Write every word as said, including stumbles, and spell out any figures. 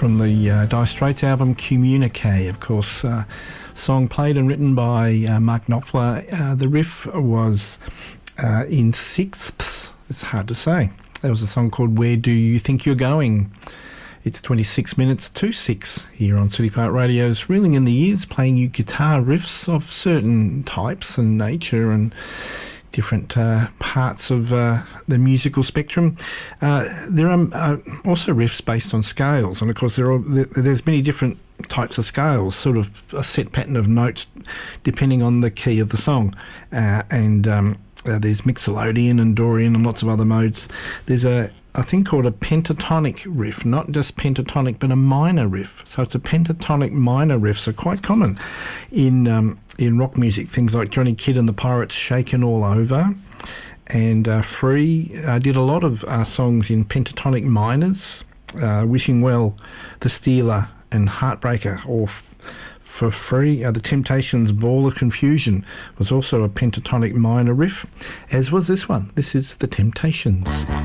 from the uh, Dire Straits album Communique, of course. Uh, song played and written by uh, Mark Knopfler. Uh, the riff was uh, in sixths. It's hard to say. There was a song called Where Do You Think You're Going? It's twenty-six minutes to six here on City Park Radio's Reeling in the Years, playing you guitar riffs of certain types and nature and different uh, parts of uh, the musical spectrum. Uh, there are uh, also riffs based on scales, and of course there are there's many different types of scales, sort of a set pattern of notes depending on the key of the song, uh, and um, uh, there's Mixolydian and Dorian and lots of other modes. There's a a thing called a pentatonic riff, not just pentatonic, but a minor riff. So it's a pentatonic minor riffs are quite common in um, in rock music. Things like Johnny Kidd and the Pirates' "Shakin' All Over," and uh, Free uh, did a lot of uh, songs in pentatonic minors. Uh, Wishing Well, The Stealer, and Heartbreaker, or f- for Free, uh, The Temptations' Ball of Confusion was also a pentatonic minor riff, as was this one. This is The Temptations.